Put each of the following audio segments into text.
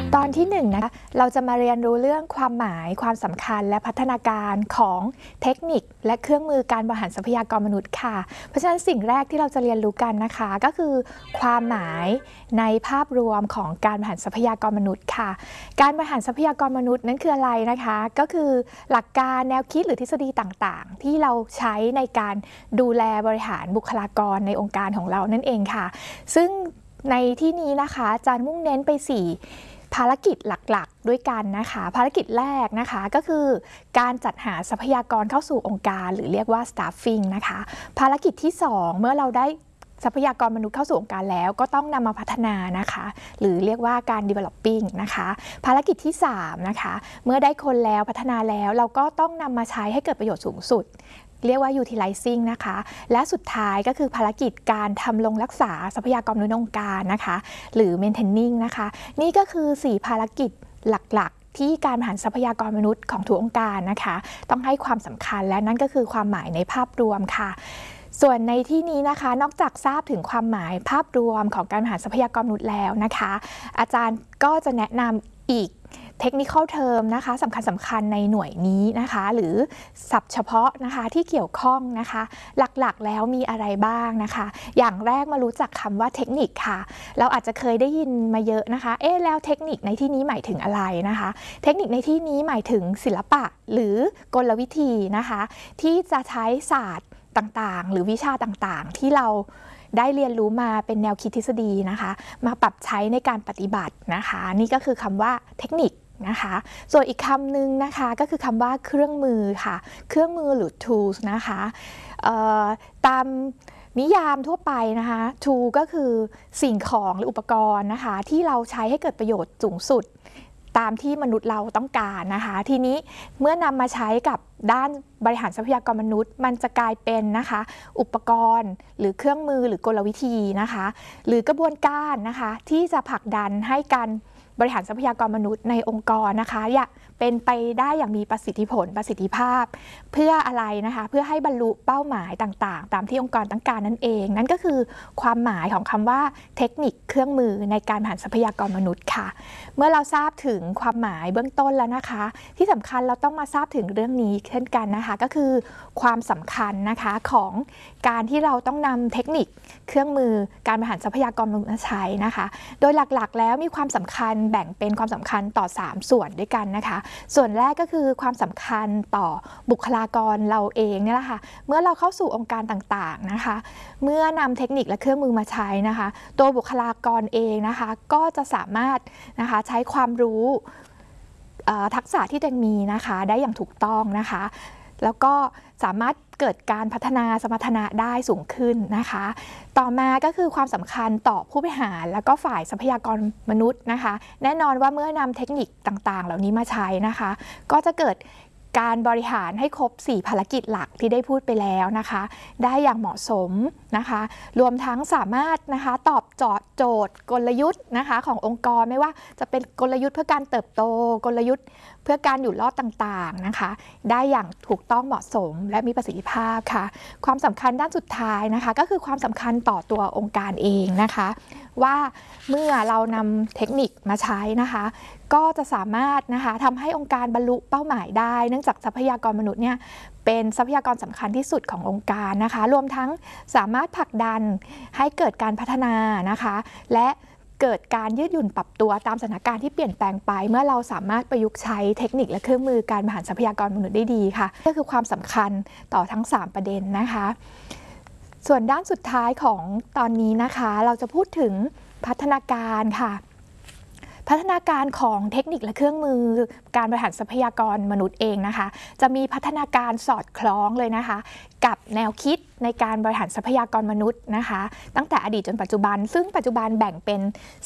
ตอนที่1นะคะเราจะมาเรียนรู้เรื่องความหมายความสำคัญและพัฒนาการของเทคนิคและเครื่องมือการบริหารทรัพยากรมนุษย์ค่ะเพราะฉะนั้นสิ่งแรกที่เราจะเรียนรู้กันนะคะก็คือความหมายในภาพรวมของการบริหารทรัพยากรมนุษย์ค่ะการบริหารทรัพยากรมนุษย์นั้นคืออะไรนะคะก็คือหลักการแนวคิดหรือทฤษฎีต่างๆที่เราใช้ในการดูแลบริหารบุคลากรในองค์การของเรานั่นเองค่ะซึ่งในที่นี้นะคะอาจารย์มุ่งเน้นไป4ภารกิจหลักๆด้วยกันนะคะภารกิจแรกนะคะก็คือการจัดหาทรัพยากรเข้าสู่องค์การหรือเรียกว่า staffing นะคะภารกิจที่2เมื่อเราได้ทรัพยากรมนุษย์เข้าสู่องค์การแล้วก็ต้องนำมาพัฒนานะคะหรือเรียกว่าการ developing นะคะภารกิจที่3นะคะเมื่อได้คนแล้วพัฒนาแล้วเราก็ต้องนำมาใช้ให้เกิดประโยชน์สูงสุดเรียกว่า utilizing นะคะและสุดท้ายก็คือภารกิจการทำรงรักษาทรัพยากรมนุษย์องค์การนะคะหรือ maintaining นะคะนี่ก็คือ4ภารกิจหลักๆที่การบริหารทรัพยากรมนุษย์ของทุกองค์การนะคะต้องให้ความสำคัญและนั่นก็คือความหมายในภาพรวมค่ะส่วนในที่นี้นะคะนอกจากทราบถึงความหมายภาพรวมของการบริหารทรัพยากรมนุษย์แล้วนะคะอาจารย์ก็จะแนะนำอีกTechnical Term นะคะสำคัญในหน่วยนี้นะคะหรือศัพท์เฉพาะนะคะที่เกี่ยวข้องนะคะหลักๆแล้วมีอะไรบ้างนะคะอย่างแรกมารู้จักคำว่าเทคนิคค่ะเราอาจจะเคยได้ยินมาเยอะนะคะแล้วเทคนิคในที่นี้หมายถึงอะไรนะคะเทคนิคในที่นี้หมายถึงศิลปะหรือกลวิธีนะคะที่จะใช้ศาสตร์ต่างๆหรือวิชาต่างๆที่เราได้เรียนรู้มาเป็นแนวคิดทฤษฎีนะคะมาปรับใช้ในการปฏิบัตินะคะนี่ก็คือคำว่าเทคนิคนะคะส่วนอีกคำหนึ่งนะคะก็คือคำว่าเครื่องมือค่ะเครื่องมือหรือ tools นะคะตามนิยามทั่วไปนะคะ tool ก็คือสิ่งของหรืออุปกรณ์นะคะที่เราใช้ให้เกิดประโยชน์สูงสุดตามที่มนุษย์เราต้องการนะคะทีนี้เมื่อนำมาใช้กับด้านบริหารทรัพยากรมนุษย์มันจะกลายเป็นนะคะอุปกรณ์หรือเครื่องมือหรือกลวิธีนะคะหรือกระบวนการนะคะที่จะผลักดันให้การบริหารทรัพยากรมนุษย์ในองค์กรนะคะเป็นไปได้อย่างมีประสิทธิภาพเพื่ออะไรนะคะเพื่อให้บรรลุเป้าหมายต่างๆตามที่องค์กรต้องการนั่นเองนั่นก็คือความหมายของคำว่าเทคนิคเครื่องมือในการบริหารทรัพยากรมนุษย์ค่ะเมื่อเราทราบถึงความหมายเบื้องต้นแล้วนะคะที่สำคัญเราต้องมาทราบถึงเรื่องนี้เช่นกันนะคะก็คือความสำคัญนะคะของการที่เราต้องนำเทคนิคเครื่องมือการบริหารทรัพยากรมนุษย์มาใช้นะคะโดยหลักๆแล้วมีความสำคัญแบ่งเป็นความสำคัญต่อ3ส่วนด้วยกันนะคะส่วนแรกก็คือความสำคัญต่อบุคลากรเราเองเนี่ยแหละค่ะเมื่อเราเข้าสู่องค์การต่างๆนะคะเมื่อนำเทคนิคและเครื่องมือมาใช้นะคะตัวบุคลากรเองนะคะก็จะสามารถนะคะใช้ความรู้ทักษะที่ตัวเองมีนะคะได้อย่างถูกต้องนะคะแล้วก็สามารถเกิดการพัฒนาสมรรถนะได้สูงขึ้นนะคะต่อมาก็คือความสำคัญต่อผู้บริหารแล้วก็ฝ่ายทรัพยากรมนุษย์นะคะแน่นอนว่าเมื่อนำเทคนิคต่างๆเหล่านี้มาใช้นะคะก็จะเกิดการบริหารให้ครบ4ภารกิจหลักที่ได้พูดไปแล้วนะคะได้อย่างเหมาะสมนะคะรวมทั้งสามารถนะคะตอบโจทย์กลยุทธ์นะคะขององค์กรไม่ว่าจะเป็นกลยุทธ์เพื่อการเติบโตกลยุทธ์เพื่อการอยู่รอดต่างๆนะคะได้อย่างถูกต้องเหมาะสมและมีประสิทธิภาพค่ะความสำคัญด้านสุดท้ายนะคะก็คือความสำคัญต่อตัวองค์การเองนะคะว่าเมื่อเรานำเทคนิคมาใช้นะคะก็จะสามารถนะคะทำให้องค์การบรรลุเป้าหมายได้เนื่องจากทรัพยากรมนุษย์เนี่ยเป็นทรัพยากรสำคัญที่สุดขององค์การนะคะรวมทั้งสามารถผลักดันให้เกิดการพัฒนานะคะและเกิดการยืดหยุ่นปรับตัวตามสถานการณ์ที่เปลี่ยนแปลงไปเมื่อเราสามารถประยุกต์ใช้เทคนิคและเครื่องมือการบริหารทรัพยากรมนุษย์ได้ดีค่ะก็คือความสำคัญต่อทั้ง3ประเด็นนะคะส่วนด้านสุดท้ายของตอนนี้นะคะเราจะพูดถึงพัฒนาการค่ะพัฒนาการของเทคนิคและเครื่องมือการบริหารทรัพยากรมนุษย์เองนะคะจะมีพัฒนาการสอดคล้องเลยนะคะกับแนวคิดในการบริหารทรัพยากรมนุษย์นะคะตั้งแต่อดีตจนปัจจุบันซึ่งปัจจุบันแบ่งเป็น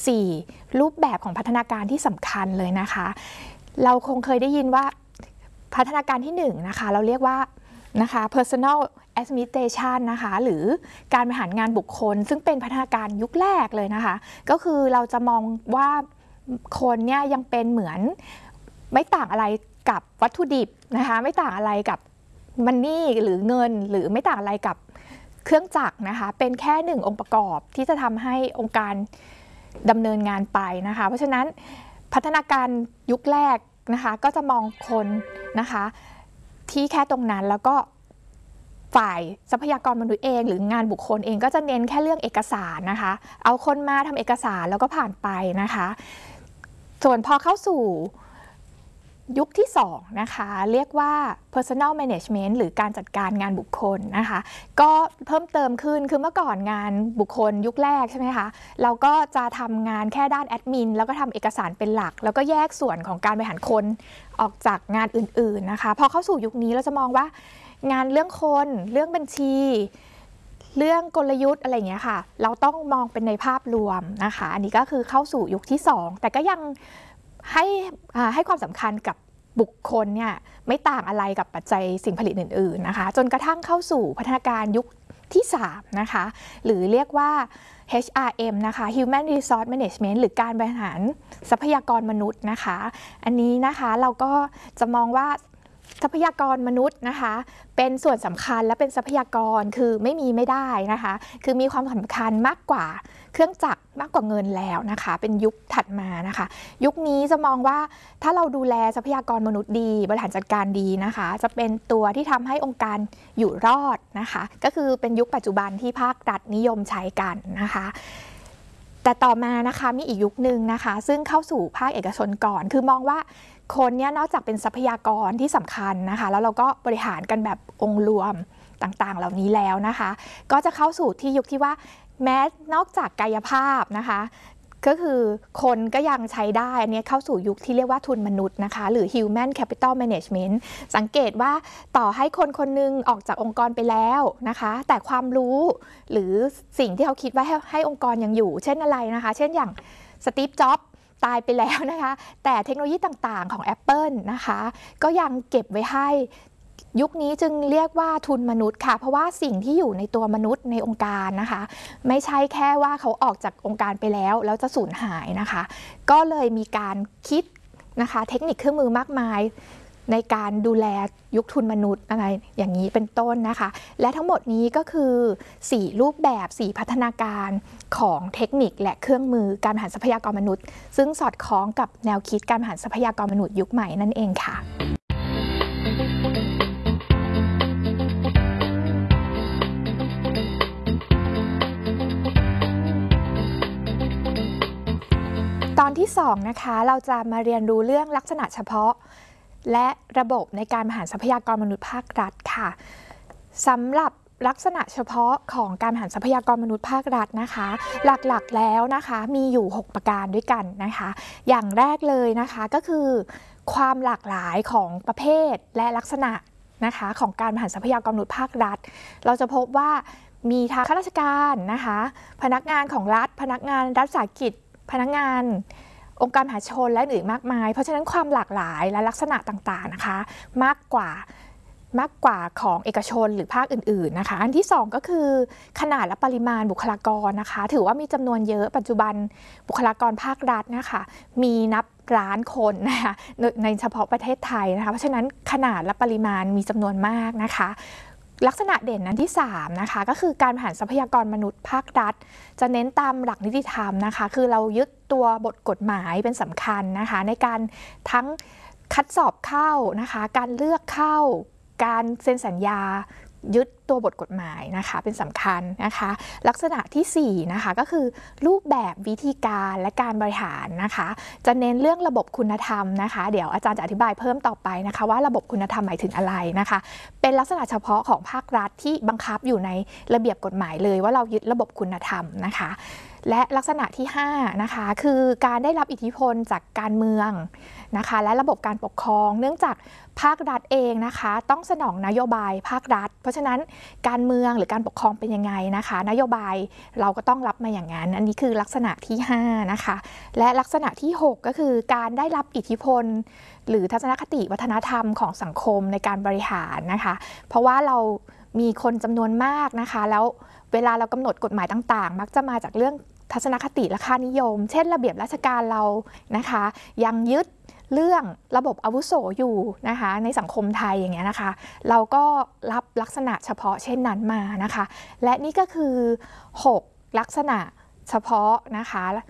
4รูปแบบของพัฒนาการที่สำคัญเลยนะคะเราคงเคยได้ยินว่าพัฒนาการที่1นะคะเราเรียกว่านะคะ personal administration นะคะหรือการบริหารงานบุคคลซึ่งเป็นพัฒนาการยุคแรกเลยนะคะก็คือเราจะมองว่าคนเนี่ยยังเป็นเหมือนไม่ต่างอะไรกับวัตถุดิบนะคะไม่ต่างอะไรกับมันนี่หรือเงินหรือไม่ต่างอะไรกับเครื่องจักรนะคะเป็นแค่1องค์ประกอบที่จะทำให้องค์การดำเนินงานไปนะคะเพราะฉะนั้นพัฒนาการยุคแรกนะคะก็จะมองคนนะคะที่แค่ตรงนั้นแล้วก็ฝ่ายทรัพยากรมนุษย์เองหรืองานบุคคลเองก็จะเน้นแค่เรื่องเอกสารนะคะเอาคนมาทำเอกสารแล้วก็ผ่านไปนะคะส่วนพอเข้าสู่ยุคที่2นะคะเรียกว่า personal management หรือการจัดการงานบุคคลนะคะก็เพิ่มเติมขึ้นคือเมื่อก่อนงานบุคคลยุคแรกใช่ไหมคะเราก็จะทำงานแค่ด้านแอดมินแล้วก็ทำเอกสารเป็นหลักแล้วก็แยกส่วนของการบริหารคนออกจากงานอื่นๆนะคะพอเข้าสู่ยุคนี้เราจะมองว่างานเรื่องคนเรื่องบัญชีเรื่องกลยุทธ์อะไรอย่างเงี้ยค่ะเราต้องมองเป็นในภาพรวมนะคะอันนี้ก็คือเข้าสู่ยุคที่2แต่ก็ยังให้ความสำคัญกับบุคคลเนี่ยไม่ต่างอะไรกับปัจจัยสิ่งผลิตอื่นๆนะคะจนกระทั่งเข้าสู่พัฒนาการยุคที่3นะคะหรือเรียกว่า HRM นะคะ Human Resource Management หรือการบริหารทรัพยากรมนุษย์นะคะอันนี้นะคะเราก็จะมองว่าทรัพยากรมนุษย์นะคะเป็นส่วนสำคัญและเป็นทรัพยากรคือไม่มีไม่ได้นะคะคือมีความสำคัญมากกว่าเครื่องจักรมากกว่าเงินแล้วนะคะเป็นยุคถัดมานะคะยุคนี้จะมองว่าถ้าเราดูแลทรัพยากรมนุษย์ดีบริหารจัดการดีนะคะจะเป็นตัวที่ทำให้องค์การอยู่รอดนะคะก็คือเป็นยุคปัจจุบันที่ภาครัฐนิยมใช้กันนะคะแต่ต่อมานะคะมีอีกยุคนึงนะคะซึ่งเข้าสู่ภาคเอกชนก่อนคือมองว่าคนเนี่ยนอกจากเป็นทรัพยากรที่สำคัญนะคะแล้วเราก็บริหารกันแบบองค์รวมต่างๆเหล่านี้แล้วนะคะก็จะเข้าสู่ที่ยุคที่ว่าแม้นอกจากกายภาพนะคะก็คือคนก็ยังใช้ได้อันนี้เข้าสู่ยุคที่เรียกว่าทุนมนุษย์นะคะหรือ Human Capital Management สังเกตว่าต่อให้คนคนนึงออกจากองค์กรไปแล้วนะคะแต่ความรู้หรือสิ่งที่เขาคิดว่าให้องค์กรยังอยู่เช่นอะไรนะคะเช่นอย่างสตีฟ จ็อบส์ตายไปแล้วนะคะแต่เทคโนโลยีต่างๆของ Apple นะคะก็ยังเก็บไว้ให้ยุคนี้จึงเรียกว่าทุนมนุษย์ค่ะเพราะว่าสิ่งที่อยู่ในตัวมนุษย์ในองค์การนะคะไม่ใช่แค่ว่าเขาออกจากองค์การไปแล้วจะสูญหายนะคะก็เลยมีการคิดนะคะเทคนิคเครื่องมือมากมายในการดูแลยุคทุนมนุษย์อะไรอย่างนี้เป็นต้นนะคะและทั้งหมดนี้ก็คือ4รูปแบบ4พัฒนาการของเทคนิคและเครื่องมือการบริหารทรัพยากรมนุษย์ซึ่งสอดคล้องกับแนวคิดการบริหารทรัพยากรมนุษย์ยุคใหม่นั่นเองค่ะตอนที่2นะคะเราจะมาเรียนรู้เรื่องลักษณะเฉพาะและระบบในการบริหารทรัพยากรมนุษย์ภาครัฐค่ะสำหรับลักษณะเฉพาะของการบริหารทรัพยากรมนุษย์ภาครัฐนะคะหลักๆแล้วนะคะมีอยู่6ประการด้วยกันนะคะอย่างแรกเลยนะคะก็คือความหลากหลายของประเภทและลักษณะนะคะของการบริหารทรัพยากรมนุษย์ภาครัฐเราจะพบว่ามีทางข้าราชการนะคะพนักงานของรัฐพนักงานรัฐวิสาหกิจพนักงานองค์การมหาชนและอื่นมากมายเพราะฉะนั้นความหลากหลายและลักษณะต่างๆนะคะมากกว่าของเอกชนหรือภาคอื่นๆนะคะอันที่2ก็คือขนาดและปริมาณบุคลากรนะคะถือว่ามีจำนวนเยอะปัจจุบันบุคลากรภาครัฐนะคะมีนับล้านคนนะคะในเฉพาะประเทศไทยนะคะเพราะฉะนั้นขนาดและปริมาณมีจำนวนมากนะคะลักษณะเด่นนั้นที่3นะคะก็คือการบริหารทรัพยากรมนุษย์ภาครัฐจะเน้นตามหลักนิติธรรมนะคะคือเรายึดตัวบทกฎหมายเป็นสำคัญนะคะในการทั้งคัดสอบเข้านะคะการเลือกเข้าการเซ็นสัญญายึดตัวบทกฎหมายนะคะเป็นสำคัญนะคะลักษณะที่4นะคะก็คือรูปแบบวิธีการและการบริหารนะคะจะเน้นเรื่องระบบคุณธรรมนะคะเดี๋ยวอาจารย์จะอธิบายเพิ่มต่อไปนะคะว่าระบบคุณธรรมหมายถึงอะไรนะคะเป็นลักษณะเฉพาะของภาครัฐที่บังคับอยู่ในระเบียบกฎหมายเลยว่าเรายึดระบบคุณธรรมนะคะและลักษณะที่5นะคะคือการได้รับอิทธิพลจากการเมืองนะคะและระบบการปกครองเนื่องจากภาครัฐเองนะคะต้องสนองนโยบายภาครัฐเพราะฉะนั้นการเมืองหรือการปกครองเป็นยังไงนะคะนโยบายเราก็ต้องรับมาอย่างนั้นอันนี้คือลักษณะที่5นะคะและลักษณะที่6ก็คือการได้รับอิทธิพลหรือทัศนคติวัฒนธรรมของสังคมในการบริหารนะคะเพราะว่าเรามีคนจำนวนมากนะคะแล้วเวลาเรากำหนดกฎหมายต่างๆมักจะมาจากเรื่องทัศนคติและค่านิยมเช่นระเบียบราชการเรานะคะยังยึดเรื่องระบบอาวุโสอยู่นะคะในสังคมไทยอย่างเงี้ยนะคะเราก็รับลักษณะเฉพาะเช่นนั้นมานะคะและนี่ก็คือ6ลักษณะเฉพาะนะคะ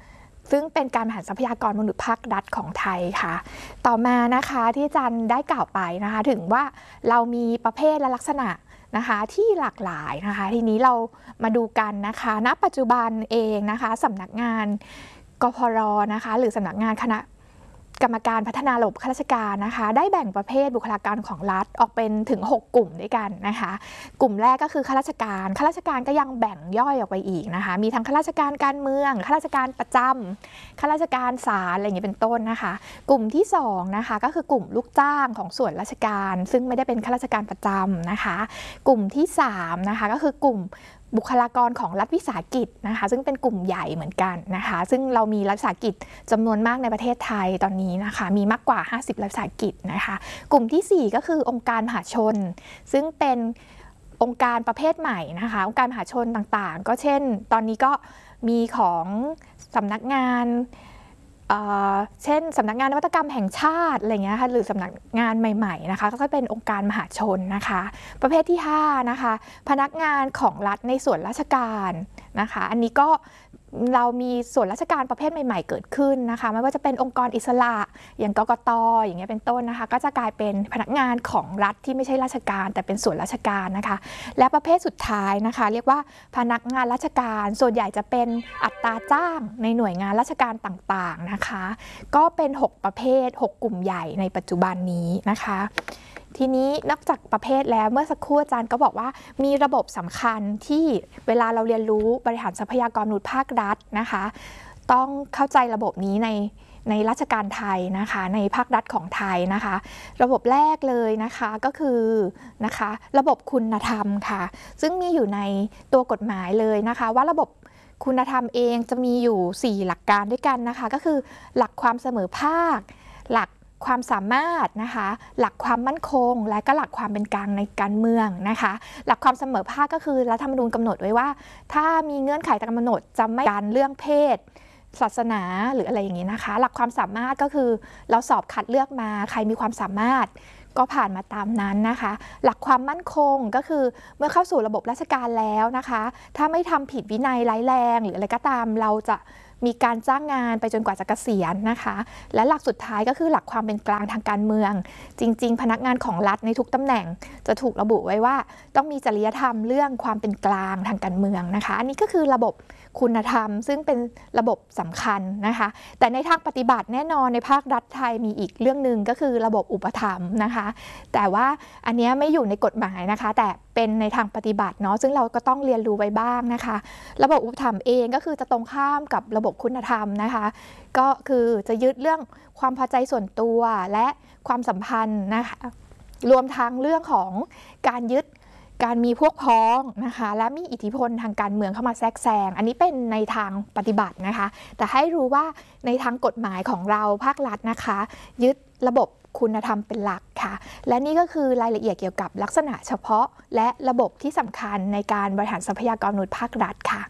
ซึ่งเป็นการบริหารทรัพยากรมนุษย์ภาครัฐของไทยค่ะต่อมานะคะที่อาจารย์ได้กล่าวไปนะคะถึงว่าเรามีประเภทและลักษณะนะคะที่หลากหลายนะคะทีนี้เรามาดูกันนะคะณปัจจุบันเองนะคะสำนักงานกพรนะคะหรือสำนักงานคณะกรรมการพัฒนาระบบข้าราชการนะคะได้แบ่งประเภทบุคลากรของรัฐออกเป็นถึง6กลุ่มด้วยกันนะคะกลุ่มแรกก็คือข้าราชการก็ยังแบ่งย่อยออกไปอีกนะคะมีทั้งข้าราชการการเมืองข้าราชการประจำข้าราชการศาลอะไรอย่างนี้เป็นต้นนะคะกลุ่มที่2นะคะก็คือกลุ่มลูกจ้างของส่วนราชการซึ่งไม่ได้เป็นข้าราชการประจำนะคะกลุ่มที่3นะคะก็คือกลุ่มบุคลากรของรัฐวิสาหกิจนะคะซึ่งเป็นกลุ่มใหญ่เหมือนกันนะคะซึ่งเรามีรัฐวิสาหกิจจำนวนมากในประเทศไทยตอนนี้นะคะมีมากกว่า50รัฐวิสาหกิจนะคะกลุ่มที่4ก็คือองค์การมหาชนซึ่งเป็นองค์การประเภทใหม่นะคะองค์การมหาชนต่างๆก็เช่นตอนนี้ก็มีของสำนักงานเช่นสำนักงานนวัตกรรมแห่งชาติอะไรเงี้ยค่ะหรือสำนักงานใหม่ๆนะคะก็เป็นองค์การมหาชนนะคะประเภทที่5นะคะพนักงานของรัฐในส่วนราชการนะคะอันนี้ก็เรามีส่วนราชการประเภทใหม่ๆเกิดขึ้นนะคะไม่ว่าจะเป็นองค์กรอิสระอย่างกกต.อย่างเงี้ยเป็นต้นนะคะก็จะกลายเป็นพนักงานของรัฐที่ไม่ใช่ราชการแต่เป็นส่วนราชการนะคะและประเภทสุดท้ายนะคะเรียกว่าพนักงานราชการส่วนใหญ่จะเป็นอัตราจ้างในหน่วยงานราชการต่างๆนะคะก็เป็น6ประเภท6กลุ่มใหญ่ในปัจจุบันนี้นะคะทีนี้นอกจากประเภทแล้วเมื่อสักครู่อาจารย์ก็บอกว่ามีระบบสำคัญที่เวลาเราเรียนรู้บริหารทรัพยากรมนุษย์ภาครัฐนะคะต้องเข้าใจระบบนี้ในราชการไทยนะคะในภาครัฐของไทยนะคะระบบแรกเลยนะคะก็คือนะคะระบบคุณธรรมค่ะซึ่งมีอยู่ในตัวกฎหมายเลยนะคะว่าระบบคุณธรรมเองจะมีอยู่4หลักการด้วยกันนะคะก็คือหลักความเสมอภาคหลักความสามารถนะคะหลักความมั่นคงและก็หลักความเป็นกลางในการเมืองนะคะหลักความเสมอภาคก็คือรัฐธรรมนูญกำหนดไว้ว่าถ้ามีเงื่อนไขตามกำหนดจะไม่การเรื่องเพศศาสนาหรืออะไรอย่างนี้นะคะหลักความสามารถก็คือเราสอบคัดเลือกมาใครมีความสามารถก็ผ่านมาตามนั้นนะคะหลักความมั่นคงก็คือเมื่อเข้าสู่ระบบราชการแล้วนะคะถ้าไม่ทำผิดวินัยร้ายแรงหรืออะไรก็ตามเราจะมีการจ้างงานไปจนกว่าจะเกษียณนะคะและหลักสุดท้ายก็คือหลักความเป็นกลางทางการเมืองจริงๆพนักงานของรัฐในทุกตำแหน่งจะถูกระบุไว้ว่าต้องมีจริยธรรมเรื่องความเป็นกลางทางการเมืองนะคะอันนี้ก็คือระบบคุณธรรมซึ่งเป็นระบบสำคัญนะคะแต่ในทางปฏิบัติแน่นอนในภาครัฐไทยมีอีกเรื่องหนึ่งก็คือระบบอุปถัมภ์นะคะแต่ว่าอันนี้ไม่อยู่ในกฎหมายนะคะแต่เป็นในทางปฏิบัติเนาะซึ่งเราก็ต้องเรียนรู้ไว้บ้างนะคะระบบอุปถัมภ์เองก็คือจะตรงข้ามกับระบบคุณธรรมนะคะก็คือจะยึดเรื่องความพอใจส่วนตัวและความสัมพันธ์นะคะรวมทั้งเรื่องของการยึดการมีพวกพ้องนะคะและมีอิทธิพลทางการเมืองเข้ามาแทรกแซงอันนี้เป็นในทางปฏิบัตินะคะแต่ให้รู้ว่าในทางกฎหมายของเราภาครัฐนะคะยึดระบบคุณธรรมเป็นหลักค่ะและนี่ก็คือรายละเอียดเกี่ยวกับลักษณะเฉพาะและระบบที่สำคัญในการบริหารทรัพยากรมนุษย์ภาครัฐค่ะ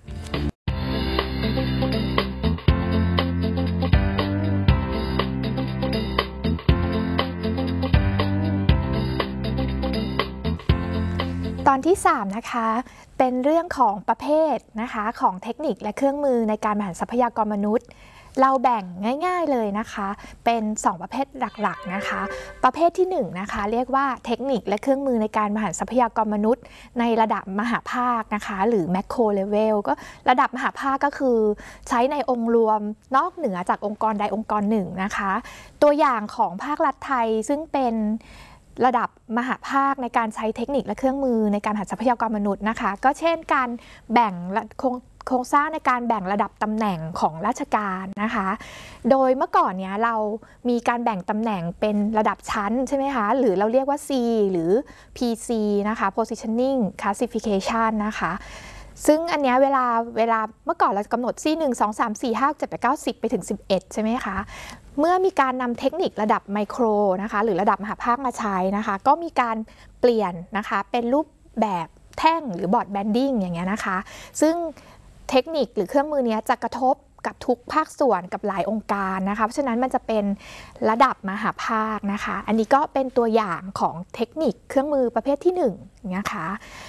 ตอนที่3นะคะเป็นเรื่องของประเภทนะคะของเทคนิคและเครื่องมือในการบริหารทรัพยากรมนุษย์เราแบ่งง่ายๆเลยนะคะเป็น2ประเภทหลักๆนะคะประเภทที่1นะคะเรียกว่าเทคนิคและเครื่องมือในการบริหารทรัพยากรมนุษย์ในระดับมหาภาคนะคะหรือแมคโครเลเวลก็ระดับมหาภาคก็คือใช้ในองค์รวมนอกเหนือจากองค์กรใดองค์กรหนึ่งนะคะตัวอย่างของภาครัฐไทยซึ่งเป็นระดับมหาภาคในการใช้เทคนิคและเครื่องมือในการบริหารทรัพยากรมนุษย์นะคะก็เช่นการแบ่งโครงสร้างในการแบ่งระดับตำแหน่งของราชการนะคะโดยเมื่อก่อนเนี้ยเรามีการแบ่งตำแหน่งเป็นระดับชั้นใช่ไหมคะหรือเราเรียกว่า C หรือ PC นะคะ Positioning Classification นะคะซึ่งอันนี้เวลาเมื่อก่อนเรากำหนด C 1 2 3 4 5 7 8 9 10ไปถึง11ใช่ไหมคะเมื่อมีการนำเทคนิคระดับไมโครนะคะหรือระดับมหาภาคมาใช้นะคะก็มีการเปลี่ยนนะคะเป็นรูปแบบแท่งหรือบอร์ดแบนดิ้งอย่างเงี้ยนะคะซึ่งเทคนิคหรือเครื่องมือนี้จะกระทบกับทุกภาคส่วนกับหลายองค์การนะคะเพราะฉะนั้นมันจะเป็นระดับมหาภาคนะคะอันนี้ก็เป็นตัวอย่างของเทคนิคเครื่องมือประเภทที่1นะคะ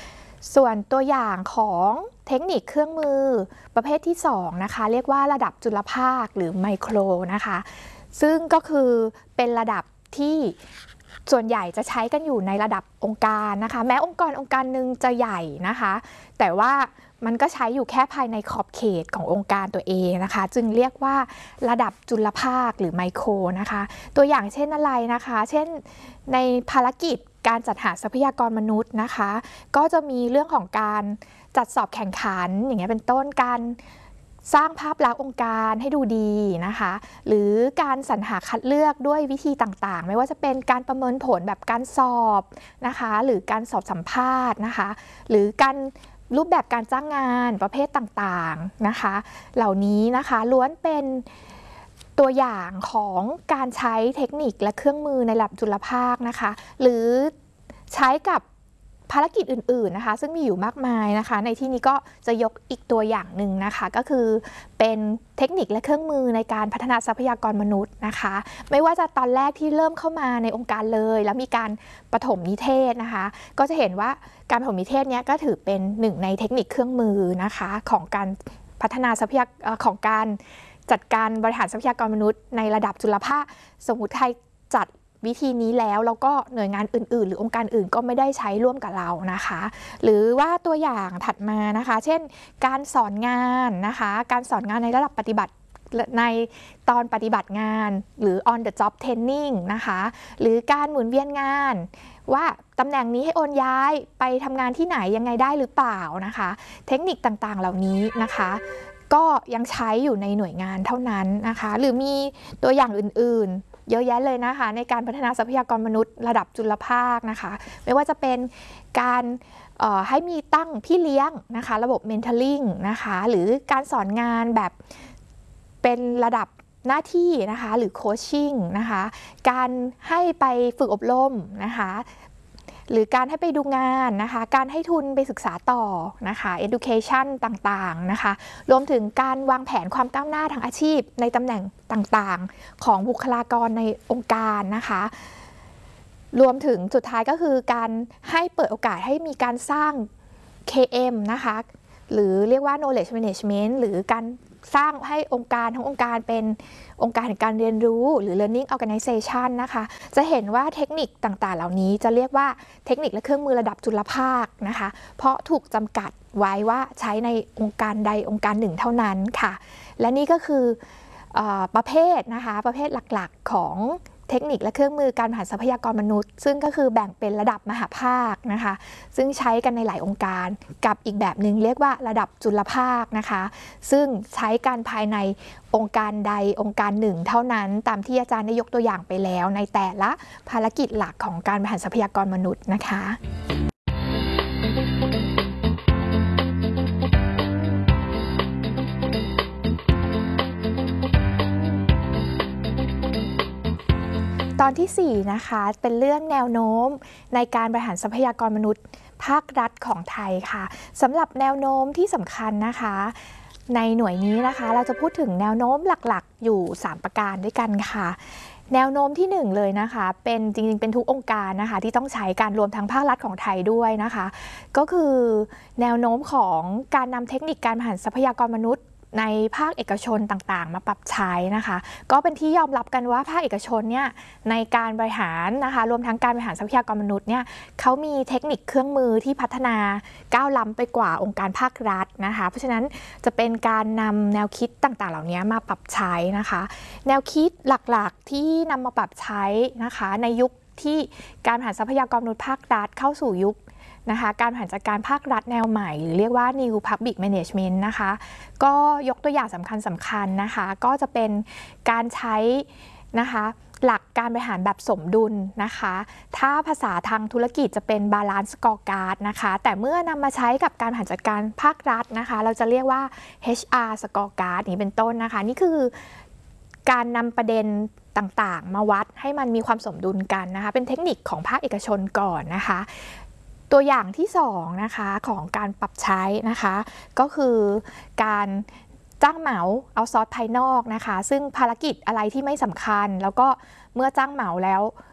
ส่วนตัวอย่างของเทคนิคเครื่องมือประเภทที่2นะคะเรียกว่าระดับจุลภาคหรือไมโครนะคะซึ่งก็คือเป็นระดับที่ส่วนใหญ่จะใช้กันอยู่ในระดับองค์การนะคะแม้องค์กรหนึ่งจะใหญ่นะคะแต่ว่ามันก็ใช้อยู่แค่ภายในขอบเขตขององค์การตัวเองนะคะจึงเรียกว่าระดับจุลภาคหรือไมโครนะคะตัวอย่างเช่นอะไรนะคะเช่นในภารกิจการจัดหาทรัพยากรมนุษย์นะคะก็จะมีเรื่องของการจัดสอบแข่งขันอย่างเงี้ยเป็นต้นการสร้างภาพลักษณ์องค์การให้ดูดีนะคะหรือการสรรหาคัดเลือกด้วยวิธีต่างๆไม่ว่าจะเป็นการประเมินผลแบบการสอบนะคะหรือการสอบสัมภาษณ์นะคะหรือการรูปแบบการจ้างงานประเภทต่างๆนะคะเหล่านี้นะคะล้วนเป็นตัวอย่างของการใช้เทคนิคและเครื่องมือในระดับจุลภาคนะคะหรือใช้กับภารกิจอื่นๆนะคะซึ่งมีอยู่มากมายนะคะในที่นี้ก็จะยกอีกตัวอย่างหนึ่งนะคะก็คือเป็นเทคนิคและเครื่องมือในการพัฒนาทรัพยากรมนุษย์นะคะไม่ว่าจะตอนแรกที่เริ่มเข้ามาในองค์การเลยแล้วมีการปฐมนิเทศนะคะก็จะเห็นว่าการปฐมนิเทศนี้ก็ถือเป็นหนึ่งในเทคนิคเครื่องมือนะคะของการพัฒนาทรัพยากรของการจัดการบริหารทรัพยากรมนุษย์ในระดับจุลภาคสมมุติไทยจัดวิธีนี้แล้วก็หน่วยงานอื่นๆหรือองค์การอื่นก็ไม่ได้ใช้ร่วมกับเรานะคะหรือว่าตัวอย่างถัดมานะคะเช่นการสอนงานนะคะการสอนงานในระดับปฏิบัติในตอนปฏิบัติงานหรือ on the job training นะคะหรือการหมุนเวียนงานว่าตำแหน่งนี้ให้โอนย้ายไปทำงานที่ไหนยังไงได้หรือเปล่านะคะเทคนิคต่างๆเหล่านี้นะคะก็ยังใช้อยู่ในหน่วยงานเท่านั้นนะคะหรือมีตัวอย่างอื่นๆเยอะแยะเลยนะคะในการพัฒนาทรัพยากรมนุษย์ระดับจุลภาคนะคะไม่ว่าจะเป็นการให้มีตั้งพี่เลี้ยงนะคะระบบ mentoring นะคะหรือการสอนงานแบบเป็นระดับหน้าที่นะคะหรือโคชชิ่งนะคะการให้ไปฝึกอบรมนะคะหรือการให้ไปดูงานนะคะการให้ทุนไปศึกษาต่อนะคะ education ต่างๆนะคะรวมถึงการวางแผนความก้าวหน้าทางอาชีพในตำแหน่งต่างๆของบุคลากรในองค์การนะคะรวมถึงสุดท้ายก็คือการให้เปิดโอกาสให้มีการสร้าง KM นะคะหรือเรียกว่า knowledge management หรือการสร้างให้องค์การทั้งองค์การเป็นองค์การแห่งการเรียนรู้หรือ learning organization นะคะจะเห็นว่าเทคนิคต่างๆเหล่านี้จะเรียกว่าเทคนิคและเครื่องมือระดับจุลภาคนะคะเพราะถูกจำกัดไว้ว่าใช้ในองค์การใดองค์การหนึ่งเท่านั้นค่ะและนี่ก็คือประเภทนะคะประเภทหลักๆของเทคนิคและเครื่องมือการบริหารทรัพยากรมนุษย์ซึ่งก็คือแบ่งเป็นระดับมหาภาคนะคะซึ่งใช้กันในหลายองค์การกับอีกแบบหนึ่งเรียกว่าระดับจุลภาคนะคะซึ่งใช้กันภายในองค์การใดองค์การหนึ่งเท่านั้นตามที่อาจารย์ได้ยกตัวอย่างไปแล้วในแต่ละภารกิจหลักของการบริหารทรัพยากรมนุษย์นะคะตอนที่4นะคะเป็นเรื่องแนวโน้มในการบริหารทรัพยากรมนุษย์ภาครัฐของไทยค่ะสำหรับแนวโน้มที่สำคัญนะคะในหน่วยนี้นะคะเราจะพูดถึงแนวโน้มหลักๆอยู่3ประการด้วยกันค่ะแนวโน้มที่1เลยนะคะเป็นจริงๆเป็นทุกองค์การนะคะที่ต้องใช้การรวมทั้งภาครัฐของไทยด้วยนะคะก็คือแนวโน้มของการนำเทคนิคการบริหารทรัพยากรมนุษย์ในภาคเอกชนต่างๆมาปรับใช้นะคะก็เป็นที่ยอมรับกันว่าภาคเอกชนเนี่ยในการบริหารนะคะรวมทั้งการบริหารทรัพยากรมนุษย์เนี่ยเขามีเทคนิคเครื่องมือที่พัฒนาก้าวล้ำไปกว่าองค์การภาครัฐนะคะเพราะฉะนั้นจะเป็นการนำแนวคิดต่างๆเหล่านี้มาปรับใช้นะคะแนวคิดหลักๆที่นำมาปรับใช้นะคะในยุคที่การบริหารทรัพยากรมนุษย์ภาครัฐเข้าสู่ยุคนะคะการบริหารจัดการภาครัฐแนวใหม่หรือเรียกว่า New Public Management นะคะก็ยกตัวอย่างสำคัญนะคะก็จะเป็นการใช้นะคะหลักการบริหารแบบสมดุลนะคะถ้าภาษาทางธุรกิจจะเป็น Balance Scorecard นะคะแต่เมื่อนำมาใช้กับการบริหารจัดการภาครัฐนะคะเราจะเรียกว่า HR Scorecard นี้เป็นต้นนะคะนี่คือการนำประเด็นต่างๆมาวัดให้มันมีความสมดุลกันนะคะเป็นเทคนิคของภาคเอกชนก่อนนะคะตัวอย่างที่2นะคะของการปรับใช้นะคะก็คือการจ้างเหมาเอาซอร์สภายนอกนะคะซึ่งภารกิจอะไรที่ไม่สำคัญแล้วก็เมื่อจ้างเหมาแล้ว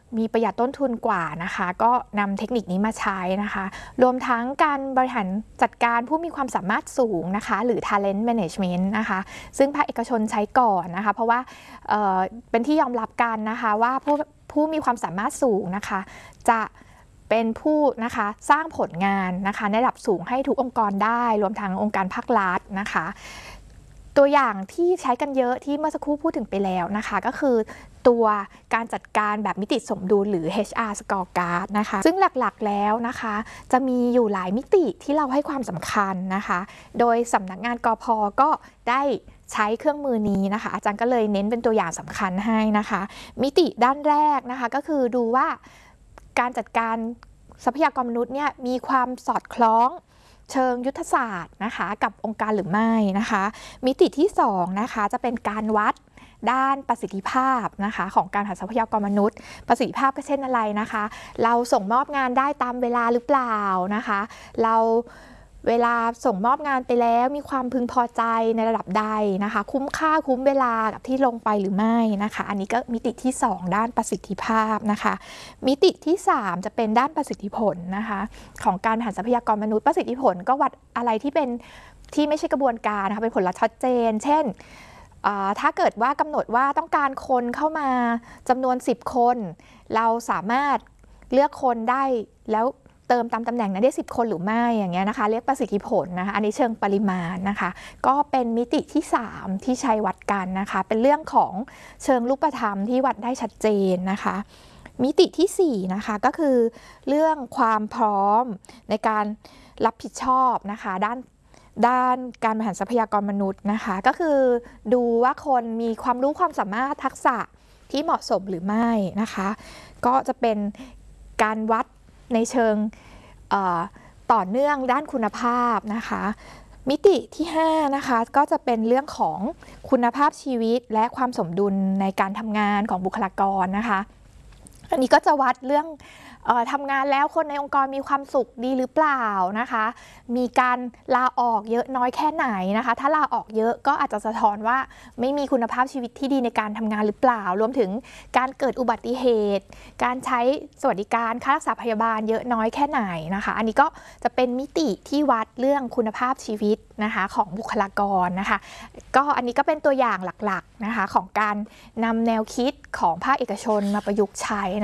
มีประหยัดต้นทุนกว่านะคะก็นำเทคนิคนี้มาใช้นะคะรวมทั้งการบริหารจัดการผู้มีความสามารถสูงนะคะหรือ talent management นะคะซึ่งภาคเอกชนใช้ก่อนนะคะเพราะว่าเป็นที่ยอมรับกันนะคะว่าผู้มีความสามารถสูงนะคะจะเป็นผู้นะคะสร้างผลงานนะคะในระดับสูงให้ทุกองค์กรได้รวมทั้งองค์การภาครัฐนะคะตัวอย่างที่ใช้กันเยอะที่เมื่อสักครู่พูดถึงไปแล้วนะคะก็คือตัวการจัดการแบบมิติสมดุลหรือ HR Scorecard นะคะซึ่งหลักๆแล้วนะคะจะมีอยู่หลายมิติที่เราให้ความสำคัญนะคะโดยสำนักงานกพ.ก็ได้ใช้เครื่องมือนี้นะคะอาจารย์ก็เลยเน้นเป็นตัวอย่างสำคัญให้นะคะมิติด้านแรกนะคะก็คือดูว่าการจัดการทรัพยากรมนุษย์เนี่ยมีความสอดคล้องเชิงยุทธศาสตร์นะคะกับองค์การหรือไม่นะคะมิติที่2นะคะจะเป็นการวัดด้านประสิทธิภาพนะคะของการหาทรัพยากรมนุษย์ประสิทธิภาพก็เช่นอะไรนะคะเราส่งมอบงานได้ตามเวลาหรือเปล่านะคะเราเวลาส่งมอบงานไปแล้วมีความพึงพอใจในระดับใดนะคะคุ้มค่าคุ้มเวลากับที่ลงไปหรือไม่นะคะอันนี้ก็มิติที่2ด้านประสิทธิภาพนะคะมิติที่3จะเป็นด้านประสิทธิผลนะคะของการหาทรัพยากรมนุษย์ประสิทธิผลก็วัดอะไรที่เป็นที่ไม่ใช่กระบวนการนะคะเป็นผลลัพธ์ชัดเจนเช่นถ้าเกิดว่ากำหนดว่าต้องการคนเข้ามาจำนวน10คนเราสามารถเลือกคนได้แล้วเติมตามตำแหน่งนั้นได้10คนหรือไม่อย่างเงี้ยนะคะเรียกประสิทธิผลนะคะอันนี้เชิงปริมาณนะคะก็เป็นมิติที่3ที่ใช้วัดกันนะคะเป็นเรื่องของเชิงรูปธรรมที่วัดได้ชัดเจนนะคะมิติที่4นะคะก็คือเรื่องความพร้อมในการรับผิดชอบนะคะด้านการบริหารทรัพยากรมนุษย์นะคะก็คือดูว่าคนมีความรู้ความสามารถทักษะที่เหมาะสมหรือไม่นะคะก็จะเป็นการวัดในเชิงต่อเนื่องด้านคุณภาพนะคะมิติที่5นะคะก็จะเป็นเรื่องของคุณภาพชีวิตและความสมดุลในการทำงานของบุคลากรนะคะอันนี้ก็จะวัดเรื่องทำงานแล้วคนในองค์กรมีความสุขดีหรือเปล่านะคะมีการลาออกเยอะน้อยแค่ไหนนะคะถ้าลาออกเยอะก็อาจจะสะท้อนว่าไม่มีคุณภาพชีวิตที่ดีในการทำงานหรือเปล่ารวมถึงการเกิดอุบัติเหตุการใช้สวัสดิการค่ารักษาพยาบาลเยอะน้อยแค่ไหนนะคะอันนี้ก็จะเป็นมิติที่วัดเรื่องคุณภาพชีวิตนะคะของบุคลากรนะคะก็อันนี้ก็เป็นตัวอย่างหลักๆนะคะของการนำแนวคิดของภาคเอกชนมาประยุกต์ใช้